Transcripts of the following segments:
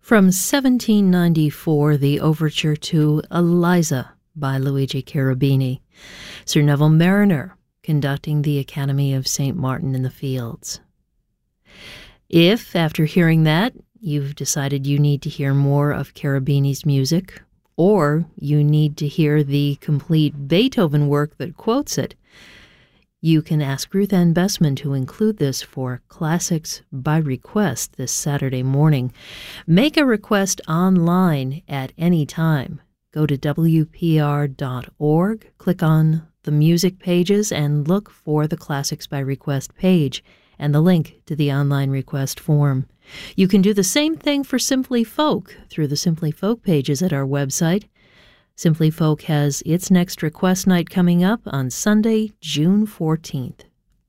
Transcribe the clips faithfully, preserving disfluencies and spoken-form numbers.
From seventeen ninety-four, the overture to Eliza by Luigi Cherubini. Sir Neville Marriner conducting the Academy of Saint Martin in the Fields. If, after hearing that, you've decided you need to hear more of Cherubini's music, or you need to hear the complete Beethoven work that quotes it, you can ask Ruth Ann Bessman to include this for Classics by Request this Saturday morning. Make a request online at any time. Go to W P R dot org, click on the music pages, and look for the Classics by Request page and the link to the online request form. You can do the same thing for Simply Folk through the Simply Folk pages at our website. Simply Folk has its next request night coming up on Sunday, June fourteenth.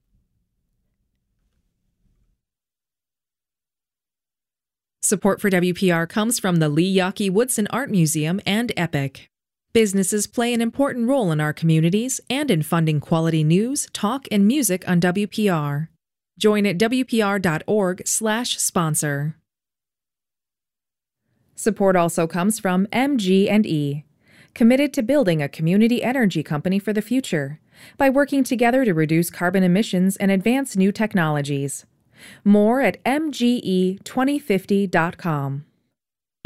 Support for W P R comes from the Lee Yawkey Woodson Art Museum and EPIC. Businesses play an important role in our communities and in funding quality news, talk, and music on W P R. Join at W P R dot org slash sponsor. Support also comes from M G and E, committed to building a community energy company for the future by working together to reduce carbon emissions and advance new technologies. More at M G E twenty fifty dot com.